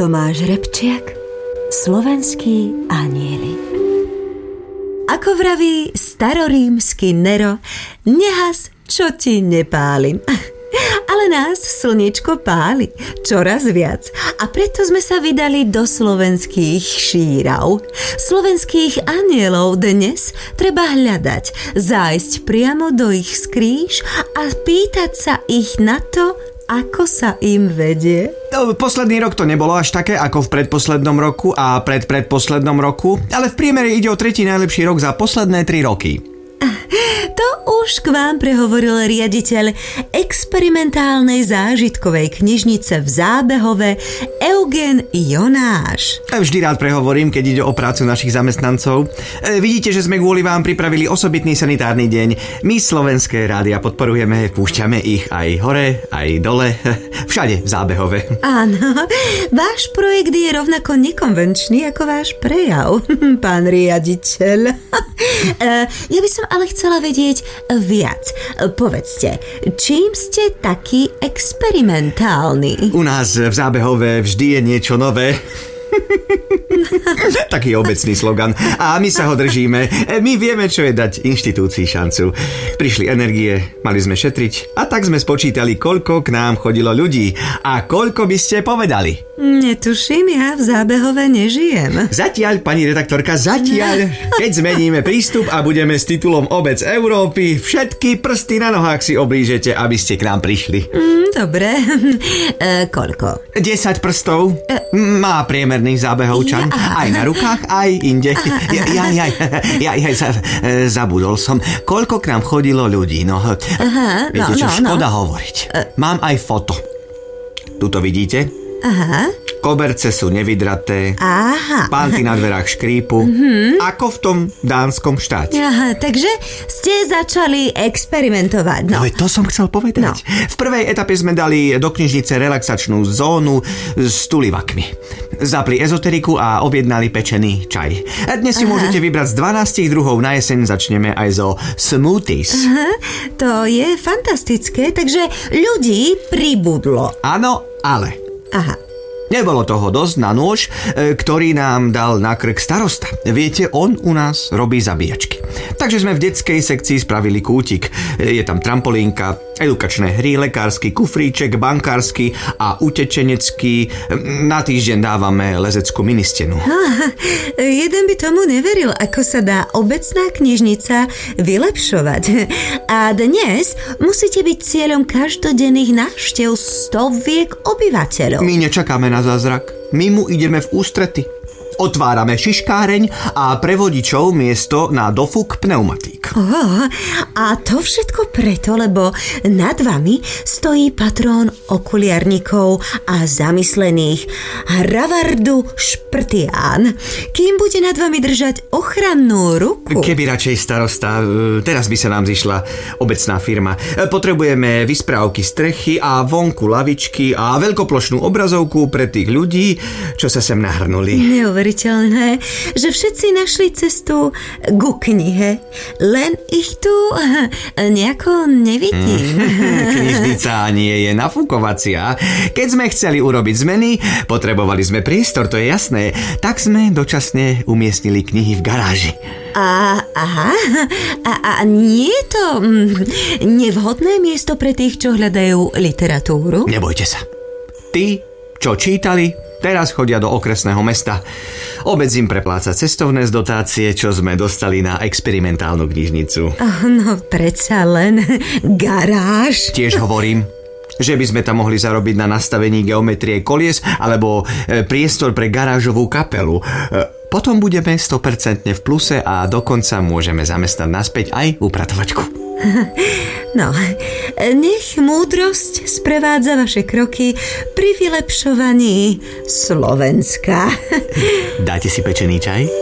Tomáš Repčiak, Slovenskí anjeli. Ako vraví starorímsky Nero, nehas, čo ti nepálim. Ale nás slniečko páli čoraz viac a preto sme sa vydali do slovenských šírav. Slovenských anjelov dnes treba hľadať, zájsť priamo do ich skrýš a pýtať sa ich na to, ako sa im vedie. Posledný rok to nebolo až také ako v predposlednom roku a predposlednom roku, ale v priemere ide o tretí najlepší rok za posledné 3 roky. To už k vám prehovoril riaditeľ experimentálnej zážitkovej knižnice v Zábehove Eugen Jonáš. Vždy rád prehovorím, keď ide o prácu našich zamestnancov. Vidíte, že sme kvôli vám pripravili osobitný sanitárny deň. My Slovenské rádia podporujeme, púšťame ich aj hore, aj dole, všade v Zábehove. Áno, váš projekt je rovnako nekonvenčný ako váš prejav, pán riaditeľ. Ja by som ale chcela vedieť viac. Povedzte, čím ste taký experimentálny? U nás v Zábehove vždy je niečo nové. Taký obecný slogan. A my sa ho držíme. My vieme, čo je dať inštitúcii šancu. Prišli energie, mali sme šetriť a tak sme spočítali, koľko k nám chodilo ľudí. A koľko by ste povedali? Netuším, ja v Zábehove nežijem. Zatiaľ, pani redaktorka, zatiaľ. Keď zmeníme prístup a budeme s titulom Obec Európy, všetky prsty na nohách si oblížete, aby ste k nám prišli. Dobre. Koľko? 10 prstov. Má priemerný zábehovčan. Aj na rukách, aj inde. Zabudol som. Koľko k nám chodilo ľudí? Viete čo, škoda hovoriť. Mám aj foto. Tuto vidíte? Aha. Koberce sú nevydraté. Aha. Pánty na dverách škrípu. Ako v tom dánskom štáte. Aha, takže ste začali experimentovať. No, to som chcel povedať. No. V prvej etape sme dali do knižnice relaxačnú zónu s tulivakmi. Zapli ezoteriku a objednali pečený čaj. A dnes si môžete vybrať z 12 druhov. Na jeseň začneme aj zo smoothies. Aha, to je fantastické, takže ľudí pribudlo. Áno, ale... Aha. Nebolo toho dosť na nôž, ktorý nám dal na krk starosta. Viete, on u nás robí zabíjačky. Takže sme v detskej sekcii spravili kútik. Je tam trampolínka, edukačné hry, lekársky kufríček, bankársky a utečenecký. Na týždeň dávame lezeckú ministenu. Jeden by tomu neveril, ako sa dá obecná knižnica vylepšovať. A dnes musíte byť cieľom každodenných návštev stoviek obyvateľov. My nečakáme na zázrak. My mu ideme v ústrety. Otvárame šiškáreň a pre vodičov miesto na dofuk pneumatík. A to všetko preto, lebo nad vami stojí patrón okuliarníkov a zamyslených Hravardu Šprtián, kým bude nad vami držať ochrannú ruku. Keby radšej starosta, teraz by sa nám zišla obecná firma. Potrebujeme vysprávky strechy a vonku lavičky a veľkoplošnú obrazovku pre tých ľudí, čo sa sem nahrnuli. Neuveriteľné, že všetci našli cestu ku knihe, len ich tu nejako nevidím. Knižnica nie je nafúkovacia. Keď sme chceli urobiť zmeny, potrebovali sme priestor, to je jasné, tak sme dočasne umiestnili knihy v garáži. A nie je to nevhodné miesto pre tých, čo hľadajú literatúru? Nebojte sa. Tí, čo čítali, teraz chodia do okresného mesta. Obec im prepláca cestovné z dotácie, čo sme dostali na experimentálnu knižnicu. No, predsa len garáž. Tiež hovorím, že by sme tam mohli zarobiť na nastavení geometrie kolies alebo priestor pre garážovú kapelu. Potom budeme 100% v pluse a dokonca môžeme zamestnať naspäť aj upratovačku. No, nech múdrosť sprevádza vaše kroky pri vylepšovaní Slovenska. Dáte si pečený čaj?